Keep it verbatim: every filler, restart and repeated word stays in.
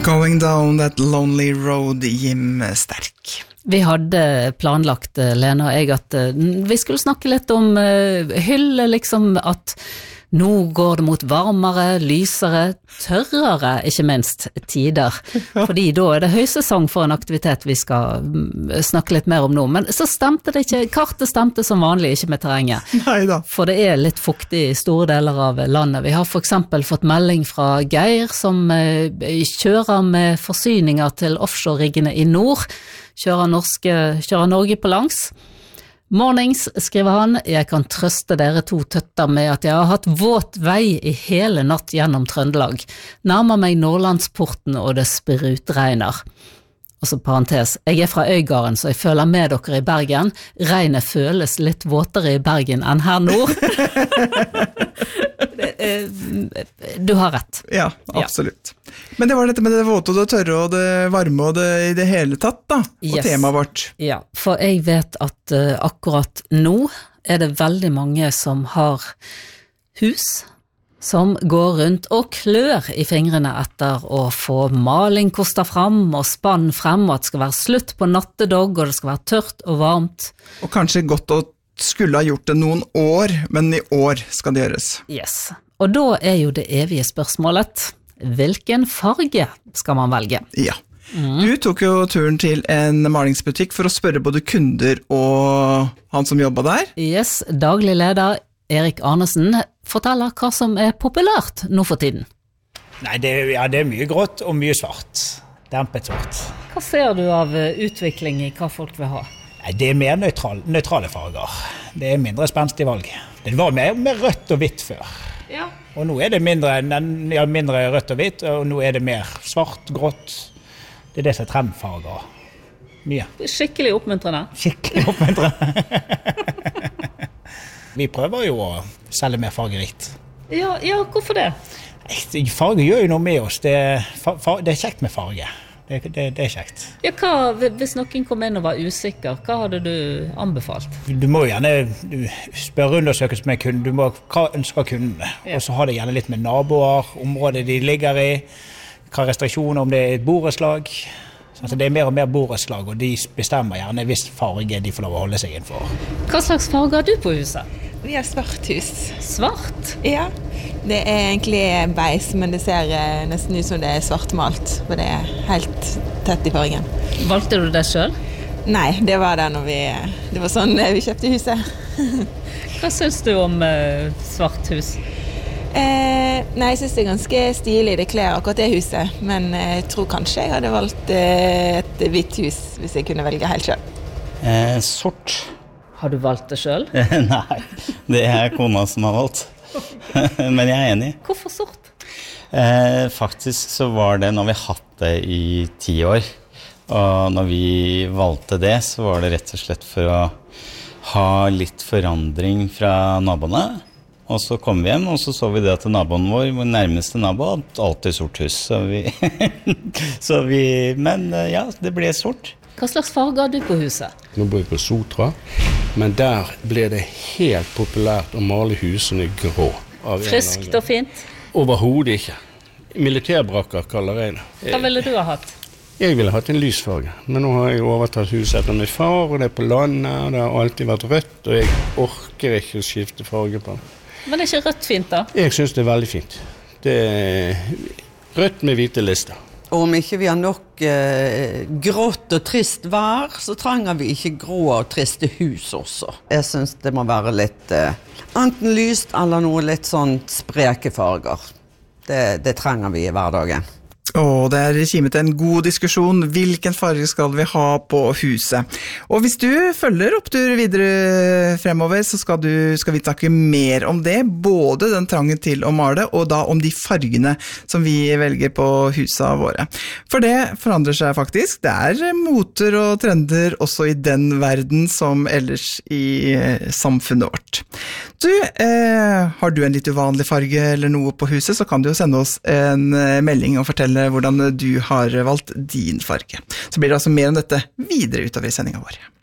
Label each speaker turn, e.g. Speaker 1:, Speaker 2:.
Speaker 1: Going down that lonely road, Jim Sterk.
Speaker 2: Vi hadde planlagt, Lena og jeg, at vi skulle snakke litt om hylle, liksom at nå går det mot varmere, lysere, tørrere, ikke minst, tider. Fordi da er det høysesong for en aktivitet vi skal snakke litt mer om nå. Men så stemte det ikke, kartet stemte som vanlig, ikke med terrenget.
Speaker 1: Neida.
Speaker 2: For det er litt fuktig i store deler av landet. Vi har for eksempel fått melding fra Geir, som kjører med forsyninger til offshore-riggene i nord, kjører, norske, kjører Norge på langs. Mornings, skriver han, jeg kan trøste dere to tøtter med at jeg har hatt våt vei i hele natt gjennom Trøndelag. Nærmer meg Nordlandsporten og det sprutregner. Og så parentes, jeg er fra Øygarden, så jeg føler med dere i Bergen. Regnet føles litt våtere i Bergen enn her nord. Du har rett.
Speaker 1: Ja, absolutt. Ja. Men det var dette med det våte og det tørre og det varme og det i det hele tatt da, og yes. Temaet vårt.
Speaker 2: Ja, for jeg vet at uh, akkurat nå er det veldig mange som har hus, som går rundt og klør i fingrene etter å få maling kostet frem og spann frem, og at det skal være slutt på nattedogg, og det skal være tørt og varmt.
Speaker 1: Og kanskje godt å skulle ha gjort det noen år, men i år skal det gjøres.
Speaker 2: Yes, og da er jo det evige spørsmålet, hvilken farge skal man velge?
Speaker 1: Ja, mm. Du tok jo turen til en malingsbutikk for å spørre både kunder og han som jobbet der. Yes,
Speaker 2: daglig leder Erik Arnesen forteller hva som er populært nå for tiden.
Speaker 3: Nei, det, ja, det er mye grått og mye svart, dempet svart.
Speaker 2: Hva ser du av utvikling i hva folk vil ha?
Speaker 3: Nei, det er mer nøytral, nøytrale farger. Det er mindre spenstig valg. Det var mer, mer rødt og hvitt før. Ja. Og nå er det mindre, ja, mindre rødt og hvitt, og nå er det mer svart, grått. Det er det som er trendfarger. Mye.
Speaker 2: Skikkelig oppmuntrende.
Speaker 3: Skikkelig oppmuntrende. Vi prøver jo å selge mer fargerikt.
Speaker 2: Ja, ja, hvorfor det?
Speaker 3: Farge gjør jo noe med oss. Det, far, det er kjekt med farge. Det, det, det er kjekt.
Speaker 2: Ja, hva, hvis noen kom inn og var usikker, hva hadde du anbefalt?
Speaker 3: Du må gjerne spørre undersøkelse med kunden. Du må, hva ønsker kundene? Ja. Og så har det gjerne litt med naboer, området de ligger i, hva restriksjoner, om det er et borettslag. Altså det er mer og mer borettslag, og de bestemmer gjerne hvis farge de får lov å holde seg innenfor.
Speaker 2: Hva slags farge har du på huset?
Speaker 4: Vi har svart hus.
Speaker 2: Svart?
Speaker 4: Ja, det er egentlig beis, men det ser nesten ut som det er svartmalt, for det er helt tett i fargen.
Speaker 2: Valgte du det selv?
Speaker 4: Nei, det var det når vi, det var sånn vi kjøpte huset.
Speaker 2: Hva synes du om uh, svart hus?
Speaker 4: Eh, nei, jeg synes det er ganske stilig, det kler akkurat det huset, men jeg tror kanskje jeg hadde valgt eh, et hvitt hus hvis jeg kunne velge helt selv.
Speaker 5: Eh, sort.
Speaker 2: Har du valgt det selv?
Speaker 5: Nei, det er kona som har valgt. Men jeg er enig.
Speaker 2: Hvorfor sort?
Speaker 5: Eh, faktisk så var det når vi hatt det i ti år, og når vi valgte det, så var det rett og slett for å ha litt forandring fra naboene. Og så kom vi hjem, og så så vi det til naboen vår, vår nærmeste nabo, hadde alltid sort hus. Så vi, så vi, men ja, det ble sort.
Speaker 2: Hva slags farge har du på huset?
Speaker 6: Nå bor jeg på Sotra, men der ble det helt populært å male husene grå.
Speaker 2: Friskt og fint?
Speaker 6: Overhodet ikke. Militærbrakker kaller jeg det.
Speaker 2: Hva ville du ha hatt?
Speaker 6: Jeg ville hatt en lysfarge, men nå har jeg overtatt huset etter min far, og det er på landet, og det har alltid vært rødt, og jeg orker ikke å skifte farge på det.
Speaker 2: Men er ikke rødt fint da?
Speaker 6: Jeg synes det er veldig fint. Det er rødt med hvite lister.
Speaker 7: Om ikke vi har nok eh, grått og trist vær, så trenger vi ikke grå og triste hus også. Jeg synes det må være litt eh, enten lyst eller noe litt sånn spreke farger. Det, det trenger vi i hverdagen.
Speaker 1: Og det er kimet en god diskusjon. Hvilken farge skal vi ha på huset? Og hvis du følger opptur videre fremover, så skal, du, skal vi takke mer om det. Både den trangen til å male, og da om de fargene som vi velger på husene våre. For det forandrer seg faktisk. Det er moter og trender også i den verden som ellers i samfunnet vårt. Du, eh, har du en litt uvanlig farge eller noe på huset, så kan du jo sende oss en melding og fortelle hvordan du har valgt din farge. Så blir det altså mer om dette videre utover i sendingen vår.